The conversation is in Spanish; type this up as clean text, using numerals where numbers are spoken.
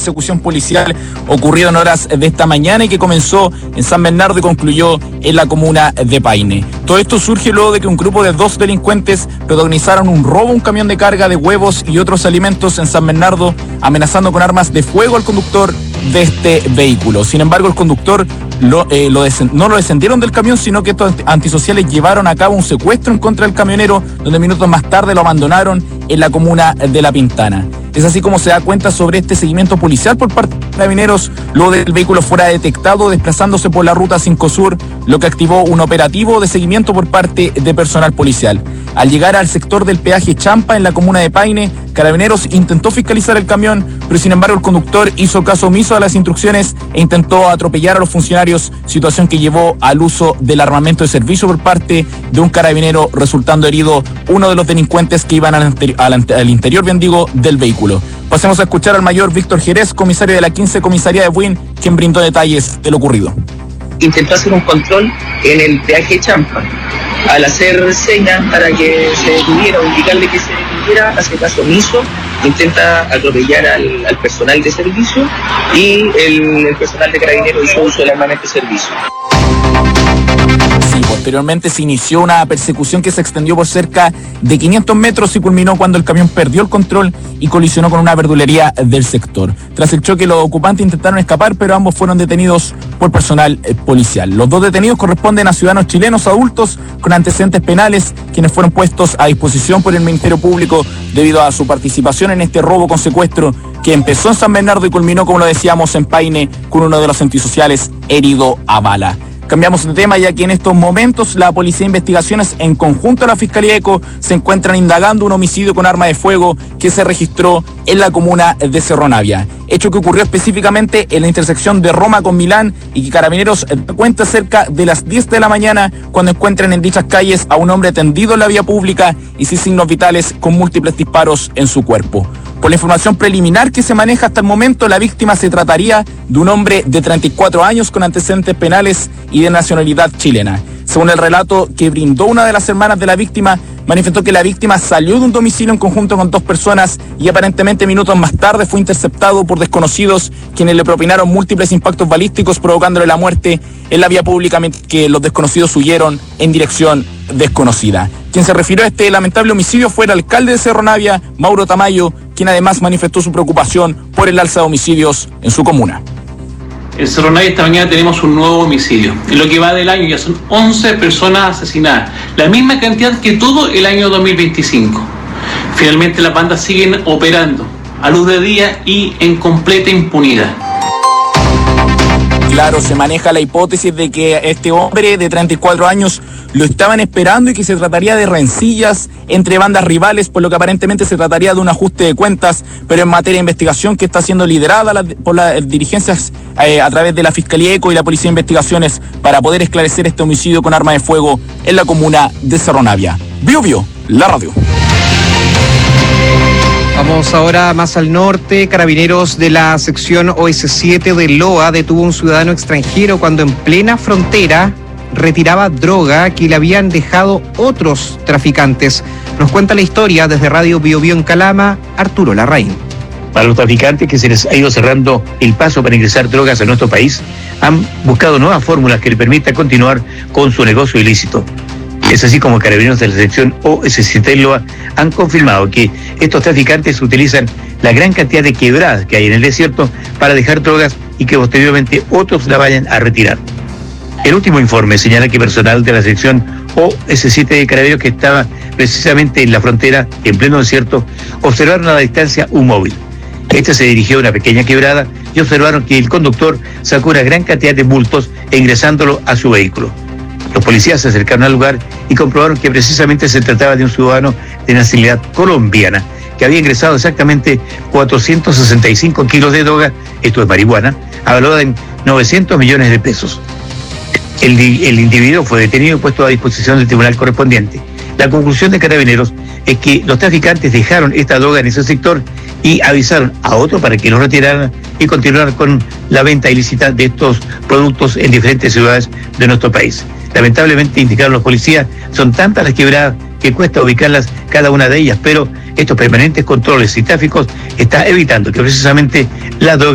persecución policial ocurrido en horas de esta mañana y que comenzó en San Bernardo y concluyó en la comuna de Paine. Todo esto surge luego de que un grupo de 2 delincuentes protagonizaron un robo a un camión de carga de huevos y otros alimentos en San Bernardo, amenazando con armas de fuego al conductor de este vehículo. Sin embargo, el conductor no lo descendieron del camión, sino que estos antisociales llevaron a cabo un secuestro en contra del camionero, donde minutos más tarde lo abandonaron en la comuna de La Pintana. Es así como se da cuenta sobre este seguimiento policial por parte de Carabineros, luego del vehículo fuera detectado desplazándose por la ruta 5 Sur, lo que activó un operativo de seguimiento por parte de personal policial. Al llegar al sector del peaje Champa en la comuna de Paine, Carabineros intentó fiscalizar el camión, pero sin embargo el conductor hizo caso omiso a las instrucciones e intentó atropellar a los funcionarios, situación que llevó al uso del armamento de servicio por parte de un carabinero, resultando herido uno de los delincuentes que iban al interior, del vehículo. Pasemos a escuchar al mayor Víctor Jerez, comisario de la 15 Comisaría de Buin, quien brindó detalles de lo ocurrido. Intentó hacer un control en el peaje Champa. Al hacer señas para que se detuviera o indicarle que se detuviera, hace caso omiso, intenta atropellar al personal de servicio y el personal de Carabineros hizo uso del armamento de servicio. Posteriormente se inició una persecución que se extendió por cerca de 500 metros y culminó cuando el camión perdió el control y colisionó con una verdulería del sector. Tras el choque, los ocupantes intentaron escapar, pero ambos fueron detenidos por personal policial. Los 2 detenidos corresponden a ciudadanos chilenos adultos con antecedentes penales, quienes fueron puestos a disposición por el Ministerio Público debido a su participación en este robo con secuestro que empezó en San Bernardo y culminó, como lo decíamos, en Paine, con uno de los antisociales herido a bala. Cambiamos de tema, ya que en estos momentos la Policía de Investigaciones, en conjunto a la Fiscalía ECO, se encuentran indagando un homicidio con arma de fuego que se registró en la comuna de Cerro Navia. Hecho que ocurrió específicamente en la intersección de Roma con Milán y que Carabineros cuenta cerca de las 10 de la mañana cuando encuentran en dichas calles a un hombre tendido en la vía pública y sin signos vitales, con múltiples disparos en su cuerpo. Por la información preliminar que se maneja hasta el momento, la víctima se trataría de un hombre de 34 años con antecedentes penales y de nacionalidad chilena. Según el relato que brindó una de las hermanas de la víctima, manifestó que la víctima salió de un domicilio en conjunto con 2 personas y aparentemente minutos más tarde fue interceptado por desconocidos, quienes le propinaron múltiples impactos balísticos provocándole la muerte en la vía pública, que los desconocidos huyeron en dirección desconocida. Quien se refirió a este lamentable homicidio fue el alcalde de Cerro Navia, Mauro Tamayo, quien además manifestó su preocupación por el alza de homicidios en su comuna. En Cerro Navia esta mañana tenemos un nuevo homicidio. En lo que va del año ya son 11 personas asesinadas, la misma cantidad que todo el año 2025. Finalmente las bandas siguen operando a luz de día y en completa impunidad. Claro, se maneja la hipótesis de que este hombre de 34 años lo estaban esperando y que se trataría de rencillas entre bandas rivales, por lo que aparentemente se trataría de un ajuste de cuentas, pero en materia de investigación que está siendo liderada por las dirigencias a través de la Fiscalía ECO y la Policía de Investigaciones para poder esclarecer este homicidio con arma de fuego en la comuna de Cerro Navia. Bio, la radio. Vamos ahora más al norte. Carabineros de la sección OS7 de Loa detuvo a un ciudadano extranjero cuando en plena frontera retiraba droga que le habían dejado otros traficantes. Nos cuenta la historia desde Radio Bio en Calama, Arturo Larraín. Para los traficantes que se les ha ido cerrando el paso para ingresar drogas a nuestro país, han buscado nuevas fórmulas que les permitan continuar con su negocio ilícito. Es así como Carabineros de la sección OS7 Loa han confirmado que estos traficantes utilizan la gran cantidad de quebradas que hay en el desierto para dejar drogas y que posteriormente otros la vayan a retirar. El último informe señala que personal de la sección OS7 de Carabineros que estaba precisamente en la frontera, en pleno desierto, observaron a la distancia un móvil. Este se dirigió a una pequeña quebrada y observaron que el conductor sacó una gran cantidad de bultos ingresándolo a su vehículo. Los policías se acercaron al lugar y comprobaron que precisamente se trataba de un ciudadano de nacionalidad colombiana que había ingresado exactamente 465 kilos de droga, esto es marihuana, valorada en 900 millones de pesos. El individuo fue detenido y puesto a disposición del tribunal correspondiente. La conclusión de Carabineros es que los traficantes dejaron esta droga en ese sector y avisaron a otro para que lo retiraran y continuaran con la venta ilícita de estos productos en diferentes ciudades de nuestro país. Lamentablemente, indicaron los policías, son tantas las quebradas que cuesta ubicarlas cada una de ellas, pero estos permanentes controles y tráficos está evitando que precisamente la droga